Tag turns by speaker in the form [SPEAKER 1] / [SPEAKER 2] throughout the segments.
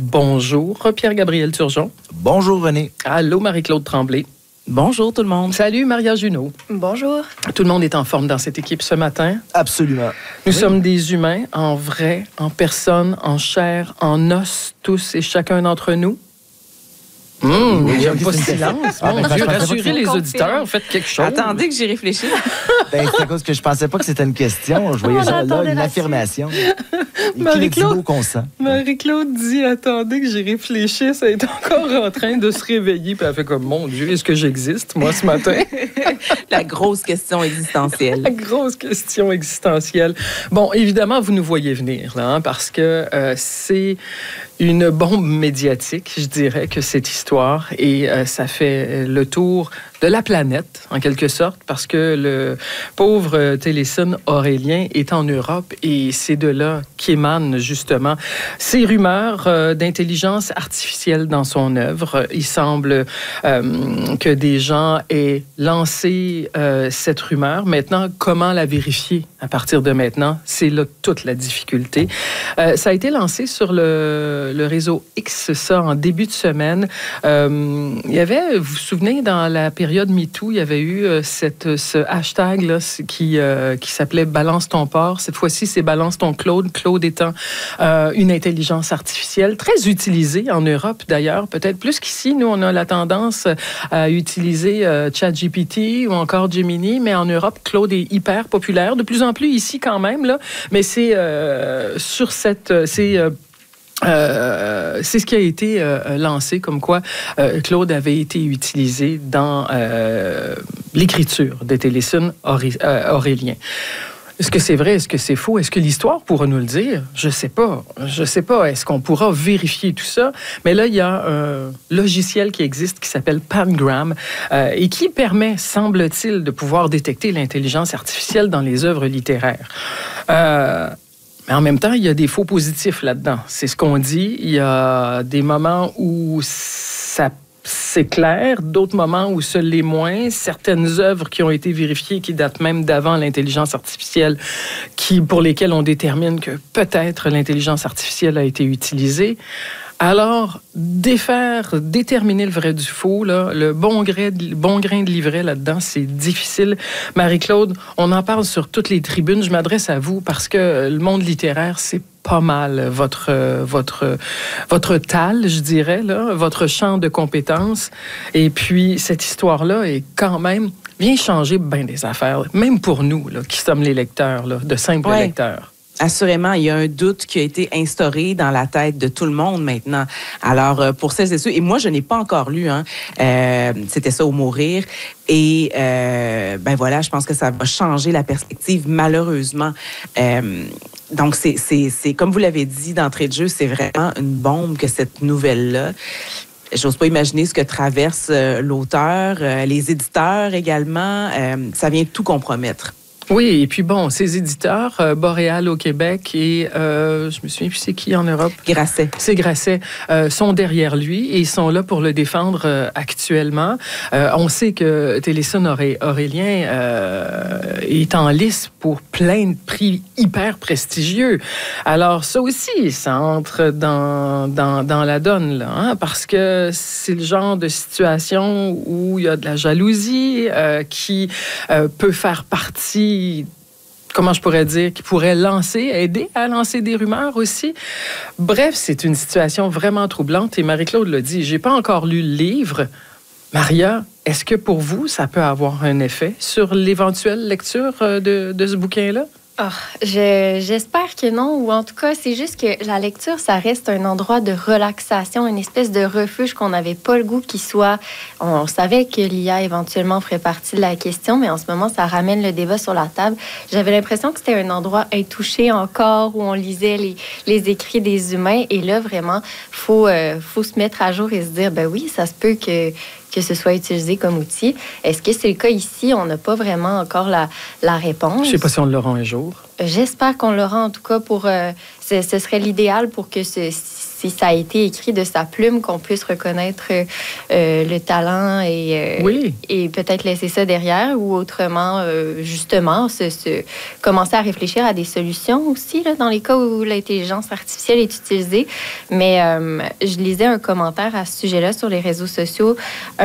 [SPEAKER 1] Bonjour, Pierre-Gabriel Turgeon.
[SPEAKER 2] Bonjour, René.
[SPEAKER 1] Allô, Marie-Claude Tremblay.
[SPEAKER 3] Bonjour tout le monde.
[SPEAKER 1] Salut, Maria Junot.
[SPEAKER 4] Bonjour.
[SPEAKER 1] Tout le monde est en forme dans cette équipe ce matin.
[SPEAKER 2] Absolument.
[SPEAKER 1] Nous sommes des humains, en vrai, en personne, en chair, en os, tous et chacun d'entre nous. J'aime pas le silence. Mon Dieu, rassurez les auditeurs, faites quelque chose.
[SPEAKER 3] Attendez que j'y réfléchisse.
[SPEAKER 2] C'est à cause que je pensais pas que c'était une question. Je voyais là une affirmation.
[SPEAKER 1] Marie-Claude
[SPEAKER 2] qu'on sent.
[SPEAKER 1] Marie-Claude dit, attendez que j'y réfléchisse. Elle est encore en train de se réveiller. Puis elle fait comme, mon Dieu, est-ce que j'existe, moi, ce matin?
[SPEAKER 3] La grosse question existentielle.
[SPEAKER 1] La grosse question existentielle. Bon, évidemment, vous nous voyez venir, là, parce que c'est une bombe médiatique, je dirais, que cette histoire. Et ça fait le tour de la planète, en quelque sorte, parce que le pauvre Téléson Aurélien est en Europe et c'est de là qu'émanent justement ces rumeurs d'intelligence artificielle dans son œuvre. Il semble que des gens aient lancé cette rumeur. Maintenant, comment la vérifier à partir de maintenant? C'est là toute la difficulté. Ça a été lancé sur le réseau X, ça, en début de semaine. Il y avait, vous vous souvenez, dans la période MeToo, il y avait eu ce hashtag-là qui s'appelait « Balance ton porc ». Cette fois-ci, c'est « Balance ton Claude ». Claude étant une intelligence artificielle très utilisée en Europe, d'ailleurs. Peut-être plus qu'ici, nous, on a la tendance à utiliser ChatGPT ou encore Gemini, mais en Europe, Claude est hyper populaire. De plus en plus ici, quand même, là. Mais c'est sur cette... c'est ce qui a été lancé, comme quoi Claude avait été utilisé dans l'écriture de Téléson Aurélien. Est-ce que c'est vrai? Est-ce que c'est faux? Est-ce que l'histoire pourra nous le dire? Je sais pas. Je sais pas. Est-ce qu'on pourra vérifier tout ça? Mais là, il y a un logiciel qui existe qui s'appelle Pangram et qui permet, semble-t-il, de pouvoir détecter l'intelligence artificielle dans les œuvres littéraires. Mais en même temps, il y a des faux positifs là-dedans. C'est ce qu'on dit. Il y a des moments où c'est clair, d'autres moments où ce l'est moins. Certaines œuvres qui ont été vérifiées, qui datent même d'avant l'intelligence artificielle, pour lesquelles on détermine que peut-être l'intelligence artificielle a été utilisée. Alors, déterminer le vrai du faux, là, le bon grain de livret là-dedans, c'est difficile. Marie-Claude, on en parle sur toutes les tribunes. Je m'adresse à vous parce que le monde littéraire, c'est pas mal votre tal, je dirais, là, votre champ de compétences. Et puis, cette histoire-là est quand même vient changer bien des affaires, même pour nous, là, qui sommes les lecteurs, là, de simples lecteurs.
[SPEAKER 3] Assurément, il y a un doute qui a été instauré dans la tête de tout le monde maintenant. Alors, pour celles et ceux, et moi, je n'ai pas encore lu, c'était ça au mourir. Et, ben voilà, je pense que ça va changer la perspective, malheureusement. Donc, c'est comme vous l'avez dit d'entrée de jeu, c'est vraiment une bombe que cette nouvelle-là. J'ose pas imaginer ce que traverse l'auteur, les éditeurs également. Ça vient tout compromettre.
[SPEAKER 1] Oui, et puis bon, ces éditeurs, Boréal au Québec et je me souviens plus c'est qui en Europe?
[SPEAKER 3] Grasset.
[SPEAKER 1] C'est Grasset, sont derrière lui et ils sont là pour le défendre actuellement. On sait que Téléson Aurélien est en lice pour plein de prix hyper prestigieux. Alors ça aussi, ça entre dans la donne, là, hein, parce que c'est le genre de situation où il y a de la jalousie qui peut faire partie, comment je pourrais dire, qui pourrait aider à lancer des rumeurs aussi. Bref, c'est une situation vraiment troublante et Marie-Claude l'a dit, j'ai pas encore lu le livre. Maria, est-ce que pour vous, ça peut avoir un effet sur l'éventuelle lecture de ce bouquin-là?
[SPEAKER 4] Oh, j'espère que non, ou en tout cas, c'est juste que la lecture, ça reste un endroit de relaxation, une espèce de refuge qu'on n'avait pas le goût qu'il soit. On savait que l'IA éventuellement ferait partie de la question, mais en ce moment, ça ramène le débat sur la table. J'avais l'impression que c'était un endroit intouché encore, où on lisait les écrits des humains, et là, vraiment, faut se mettre à jour et se dire, ben oui, ça se peut que ce soit utilisé comme outil. Est-ce que c'est le cas ici? On n'a pas vraiment encore la réponse.
[SPEAKER 1] Je ne sais pas si on l'aura un jour.
[SPEAKER 4] j'espère qu'on l'aura en tout cas pour... ce serait l'idéal pour que si ça a été écrit de sa plume, qu'on puisse reconnaître le talent et peut-être laisser ça derrière ou autrement, justement, commencer à réfléchir à des solutions aussi là, dans les cas où l'intelligence artificielle est utilisée. Mais je lisais un commentaire à ce sujet-là sur les réseaux sociaux,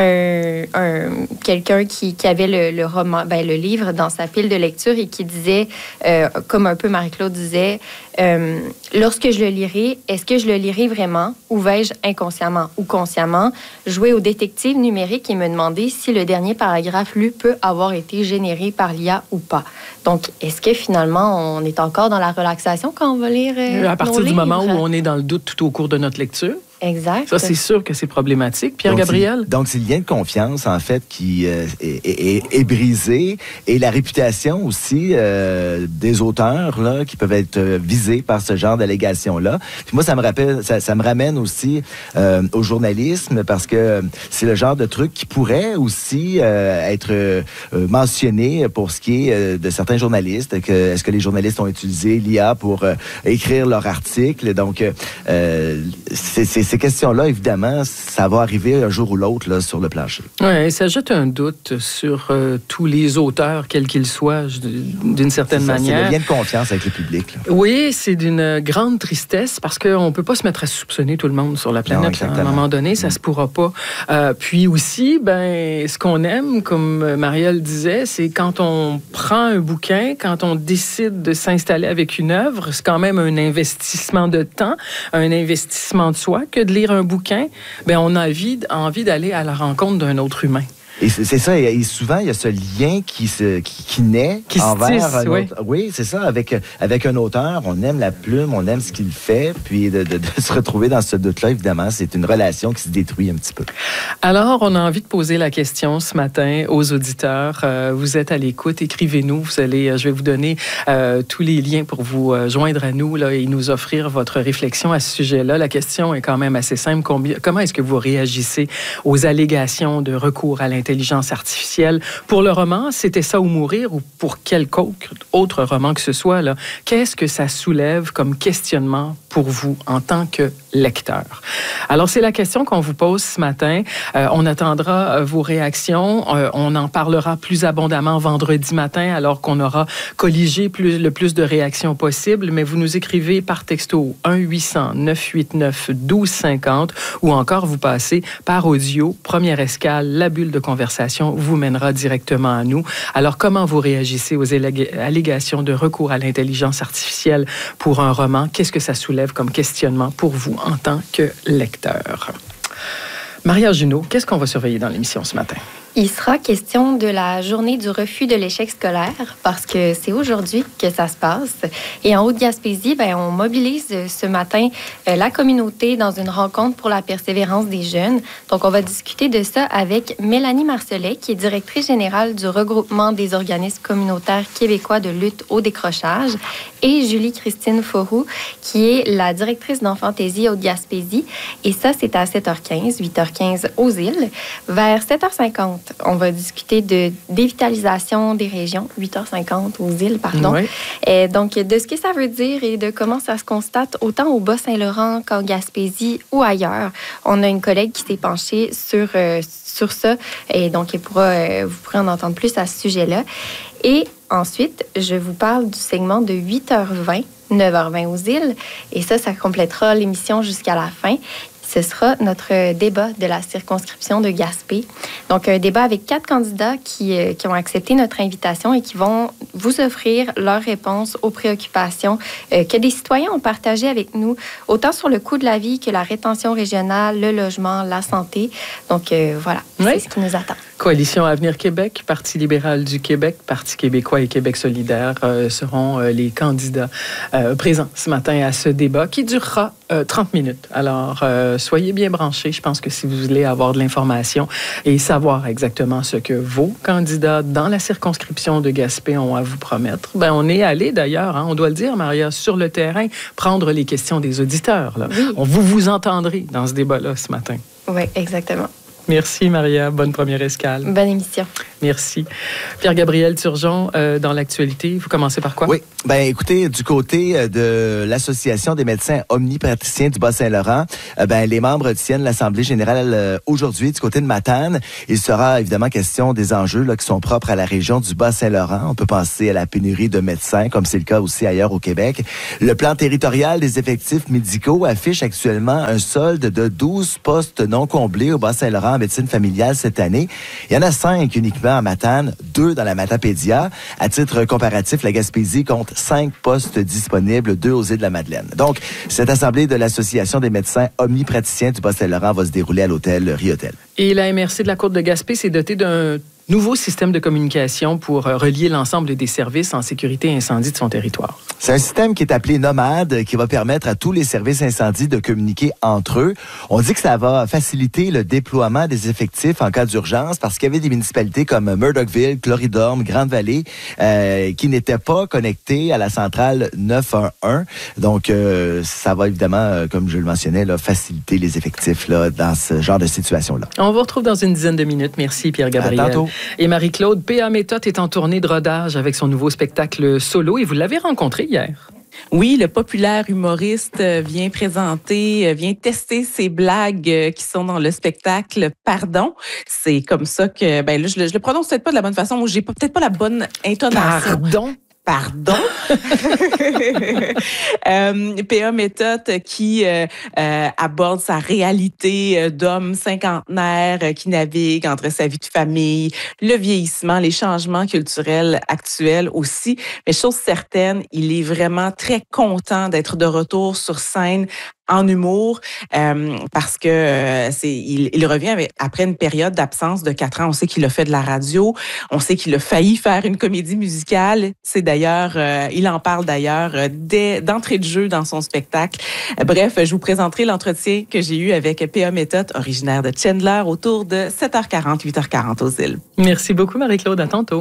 [SPEAKER 4] quelqu'un qui avait le roman, le livre dans sa pile de lecture et qui disait, comme un peu Marie-Claude disait, lorsque je le lirai, est-ce que je le lirai vraiment ou vais-je inconsciemment ou consciemment jouer au détective numérique et me demander si le dernier paragraphe lu peut avoir été généré par l'IA ou pas? Donc, est-ce que finalement, on est encore dans la relaxation quand on va lire
[SPEAKER 1] à partir du moment où on est dans le doute tout au cours de notre lecture?
[SPEAKER 4] Exact.
[SPEAKER 1] Ça, c'est sûr que c'est problématique. Pierre-Gabriel?
[SPEAKER 2] Donc, c'est le lien de confiance, en fait, qui est brisé. Et la réputation aussi des auteurs là, qui peuvent être visés par ce genre d'allégations-là. Puis moi, ça me ramène aussi au journalisme parce que c'est le genre de truc qui pourrait aussi être mentionné pour ce qui est de certains journalistes. Est-ce que les journalistes ont utilisé l'IA pour écrire leur article? Donc, ces questions-là, évidemment, ça va arriver un jour ou l'autre là, sur le plancher.
[SPEAKER 1] Oui, ça jette un doute sur tous les auteurs, quels qu'ils soient, d'une certaine manière.
[SPEAKER 2] C'est le lien de confiance avec le public. Là.
[SPEAKER 1] Oui, c'est d'une grande tristesse parce qu'on ne peut pas se mettre à soupçonner tout le monde sur la planète. Non, à un moment donné, ça ne se pourra pas. Puis aussi, ce qu'on aime, comme Marielle disait, c'est quand on prend un bouquin, quand on décide de s'installer avec une œuvre, c'est quand même un investissement de temps, un investissement de soi, que de lire un bouquin, on a envie d'aller à la rencontre d'un autre humain.
[SPEAKER 2] Et c'est ça, et souvent, il y a ce lien qui naît
[SPEAKER 1] qui
[SPEAKER 2] envers
[SPEAKER 1] un autre.
[SPEAKER 2] Oui, c'est ça, avec un auteur, on aime la plume, on aime ce qu'il fait, puis de se retrouver dans ce doute-là, évidemment, c'est une relation qui se détruit un petit peu.
[SPEAKER 1] Alors, on a envie de poser la question ce matin aux auditeurs. Vous êtes à l'écoute, écrivez-nous. Je vais vous donner tous les liens pour vous joindre à nous là, et nous offrir votre réflexion à ce sujet-là. La question est quand même assez simple. Comment est-ce que vous réagissez aux allégations de recours à l'intelligence artificielle? Pour le roman, c'était ça ou mourir, ou pour quelconque autre roman que ce soit, là, qu'est-ce que ça soulève comme questionnement pour vous en tant que lecteur? Alors, c'est la question qu'on vous pose ce matin. On attendra vos réactions. On en parlera plus abondamment vendredi matin, alors qu'on aura colligé le plus de réactions possible. Mais vous nous écrivez par texto 1-800-989-1250 ou encore vous passez par audio. Première escale, la bulle de conversation vous mènera directement à nous. Alors, comment vous réagissez aux allégations de recours à l'intelligence artificielle pour un roman? Qu'est-ce que ça soulève comme questionnement pour vous en tant que lecteur? Maria Junot, qu'est-ce qu'on va surveiller dans l'émission ce matin?
[SPEAKER 4] Il sera question de la journée du refus de l'échec scolaire parce que c'est aujourd'hui que ça se passe. Et en Haute-Gaspésie, on mobilise ce matin la communauté dans une rencontre pour la persévérance des jeunes. Donc, on va discuter de ça avec Mélanie Marcelet, qui est directrice générale du regroupement des organismes communautaires québécois de lutte au décrochage, et Julie-Christine Fauroux, qui est la directrice d'Enfantaisie Haute-Gaspésie. Et ça, c'est à 7h15, 8h15 aux îles. Vers 7h50, on va discuter de dévitalisation des régions, 8h50 aux îles, pardon. Oui. Et donc, de ce que ça veut dire et de comment ça se constate autant au Bas-Saint-Laurent qu'en Gaspésie ou ailleurs. On a une collègue qui s'est penchée sur ça et donc vous pourrez en entendre plus à ce sujet-là. Et ensuite, je vous parle du segment de 8h20, 9h20 aux îles. Et ça complétera l'émission jusqu'à la fin. Ce sera notre débat de la circonscription de Gaspé. Donc, un débat avec 4 candidats qui ont accepté notre invitation et qui vont vous offrir leurs réponses aux préoccupations que des citoyens ont partagées avec nous, autant sur le coût de la vie que la rétention régionale, le logement, la santé. Donc, voilà, c'est ce qui nous attend.
[SPEAKER 1] Coalition Avenir Québec, Parti libéral du Québec, Parti québécois et Québec solidaire seront les candidats présents ce matin à ce débat qui durera 30 minutes. Alors, soyez bien branchés. Je pense que si vous voulez avoir de l'information et savoir exactement ce que vos candidats dans la circonscription de Gaspé ont à vous promettre, on est allé d'ailleurs, on doit le dire, Maria, sur le terrain, prendre les questions des auditeurs. Là. Oui. Vous entendrez dans ce débat-là ce matin.
[SPEAKER 4] Oui, exactement.
[SPEAKER 1] Merci, Maria. Bonne première escale.
[SPEAKER 4] Bonne émission.
[SPEAKER 1] Merci. Pierre-Gabriel Turgeon, dans l'actualité, vous commencez par quoi?
[SPEAKER 2] Oui. Ben, écoutez, du côté de l'Association des médecins omnipraticiens du Bas-Saint-Laurent, les membres tiennent l'Assemblée générale aujourd'hui du côté de Matane. Il sera évidemment question des enjeux là, qui sont propres à la région du Bas-Saint-Laurent. On peut penser à la pénurie de médecins, comme c'est le cas aussi ailleurs au Québec. Le plan territorial des effectifs médicaux affiche actuellement un solde de 12 postes non comblés au Bas-Saint-Laurent en médecine familiale cette année. Il y en a 5 uniquement à Matane, 2 dans la Matapédia. À titre comparatif, la Gaspésie compte 5 postes disponibles, 2 aux Îles-de-la-Madeleine. Donc, cette assemblée de l'Association des médecins omnipraticiens du Bas-Saint-Laurent va se dérouler à l'hôtel Riotel.
[SPEAKER 1] Et la MRC de la Côte de Gaspé s'est dotée d'un nouveau système de communication pour relier l'ensemble des services en sécurité incendie de son territoire.
[SPEAKER 2] C'est un système qui est appelé Nomade, qui va permettre à tous les services incendie de communiquer entre eux. On dit que ça va faciliter le déploiement des effectifs en cas d'urgence parce qu'il y avait des municipalités comme Murdochville, Cloridorme, Grande-Vallée qui n'étaient pas connectées à la centrale 911. Donc, ça va évidemment, comme je le mentionnais, là, faciliter les effectifs là, dans ce genre de situation-là.
[SPEAKER 1] On vous retrouve dans une dizaine de minutes. Merci, Pierre-Gabriel.
[SPEAKER 2] À tantôt.
[SPEAKER 1] Et Marie-Claude, P.A. Méthode est en tournée de rodage avec son nouveau spectacle solo et vous l'avez rencontré hier.
[SPEAKER 3] Oui, le populaire humoriste vient tester ses blagues qui sont dans le spectacle Pardon. C'est comme ça que, là, je le prononce peut-être pas de la bonne façon, ou j'ai peut-être pas la bonne intonation. Pardon? P.A. Méthode qui aborde sa réalité d'homme cinquantenaire qui navigue entre sa vie de famille, le vieillissement, les changements culturels actuels aussi. Mais chose certaine, il est vraiment très content d'être de retour sur scène en humour parce que il revient après une période d'absence de 4 ans. On sait qu'il a fait de la radio, on sait qu'il a failli faire une comédie musicale. C'est d'ailleurs, il en parle d'ailleurs d'entrée de jeu dans son spectacle. Bref, je vous présenterai l'entretien que j'ai eu avec P.A. Méthode, originaire de Chandler, autour de 7h40, 8h40 aux îles.
[SPEAKER 1] Merci beaucoup, Marie-Claude. À tantôt.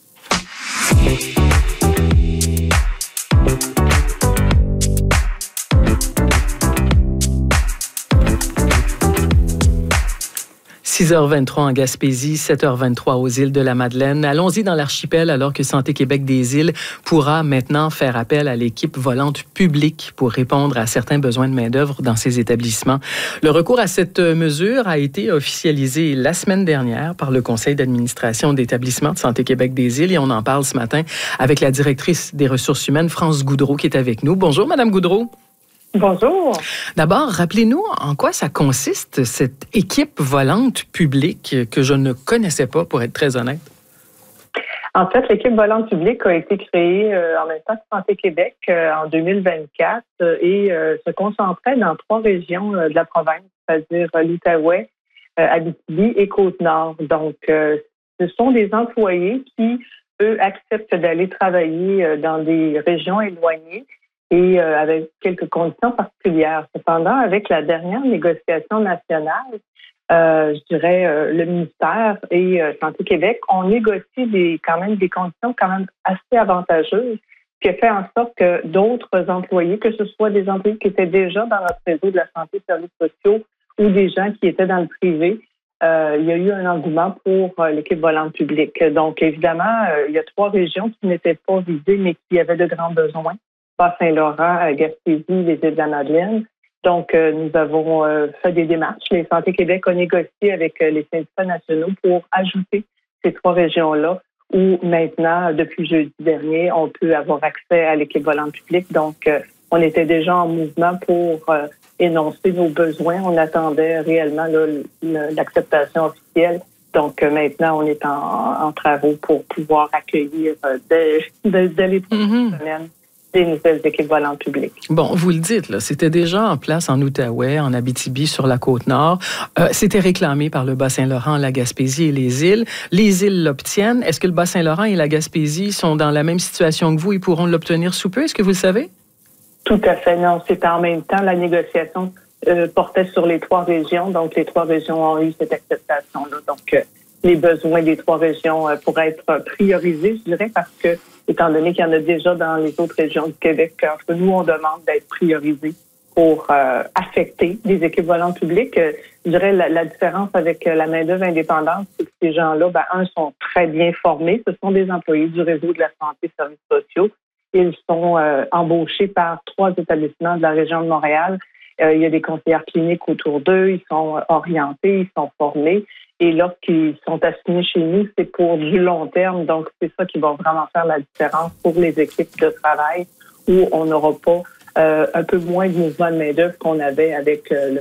[SPEAKER 1] 6h23 en Gaspésie, 7h23 aux îles de la Madeleine. Allons-y dans l'archipel alors que Santé Québec des îles pourra maintenant faire appel à l'équipe volante publique pour répondre à certains besoins de main-d'œuvre dans ces établissements. Le recours à cette mesure a été officialisé la semaine dernière par le Conseil d'administration d'établissement de Santé Québec des îles et on en parle ce matin avec la directrice des ressources humaines, France Goudreau, qui est avec nous. Bonjour, Madame Goudreau.
[SPEAKER 5] Bonjour.
[SPEAKER 1] D'abord, rappelez-nous en quoi ça consiste, cette équipe volante publique que je ne connaissais pas, pour être très honnête.
[SPEAKER 5] En fait, l'équipe volante publique a été créée en même temps que Santé Québec en 2024 et se concentrait dans 3 régions de la province, c'est-à-dire l'Outaouais, Abitibi et Côte-Nord. Donc, ce sont des employés qui, eux, acceptent d'aller travailler dans des régions éloignées et avec quelques conditions particulières. Cependant, avec la dernière négociation nationale, je dirais le ministère et Santé Québec ont négocié quand même des conditions quand même assez avantageuses, qui a fait en sorte que d'autres employés, que ce soit des employés qui étaient déjà dans notre réseau de la santé et services sociaux ou des gens qui étaient dans le privé, il y a eu un engouement pour l'équipe volante publique. Donc, évidemment, il y a 3 régions qui n'étaient pas visées, mais qui avaient de grands besoins. Bas-Saint-Laurent, Gaspésie, les îles de la Madeleine. Donc, nous avons fait des démarches. Les Santé Québec a négocié avec les syndicats nationaux pour ajouter ces 3 régions-là où maintenant, depuis jeudi dernier, on peut avoir accès à l'équipe volante publique. Donc, on était déjà en mouvement pour énoncer nos besoins. On attendait réellement l'acceptation officielle. Donc, maintenant, on est en travaux pour pouvoir accueillir dès les prochaines semaines des nouvelles équipes volantes publiques.
[SPEAKER 1] Bon, vous le dites, là, c'était déjà en place en Outaouais, en Abitibi, sur la Côte-Nord. C'était réclamé par le Bas-Saint-Laurent, la Gaspésie et les îles. Les îles l'obtiennent. Est-ce que le Bas-Saint-Laurent et la Gaspésie sont dans la même situation que vous et pourront l'obtenir sous peu? Est-ce que vous le savez?
[SPEAKER 5] Tout à fait, non. C'était en même temps, la négociation portait sur les 3 régions. Donc, les 3 régions ont eu cette acceptation-là. Donc, les besoins des 3 régions pourraient être priorisés, je dirais, parce que étant donné qu'il y en a déjà dans les autres régions du Québec, nous, on demande d'être priorisés pour affecter des équipes volantes publiques. Je dirais la différence avec la main-d'œuvre indépendante, c'est que ces gens-là, sont très bien formés. Ce sont des employés du réseau de la santé et services sociaux. Ils sont embauchés par 3 établissements de la région de Montréal. Il y a des conseillères cliniques autour d'eux. Ils sont orientés, ils sont formés. Et lorsqu'ils sont assignés chez nous, c'est pour du long terme. Donc, c'est ça qui va vraiment faire la différence pour les équipes de travail où on n'aura pas un peu moins de mouvement de main-d'œuvre qu'on avait avec le